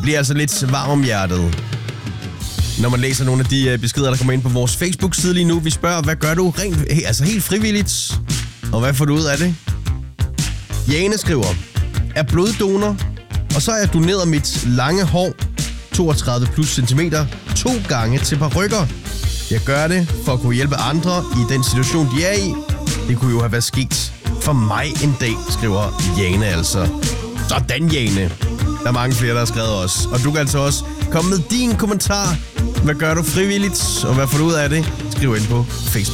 bliver altså lidt varm om hjertet, når man læser nogle af de beskeder, der kommer ind på vores Facebook-side lige nu. Vi spørger, hvad gør du helt frivilligt? Og hvad får du ud af det? Jane skriver, er bloddonor, og så har jeg doneret mit lange hår, 32 plus centimeter, 2 gange til parykker. Jeg gør det for at kunne hjælpe andre i den situation, de er i. Det kunne jo have været sket for mig en dag, skriver Jane altså. Sådan, Jane. Der er mange flere, der har skrevet os. Og du kan altså også komme med din kommentar. Hvad gør du frivilligt, og hvad får du ud af det? Skriv ind på Facebook.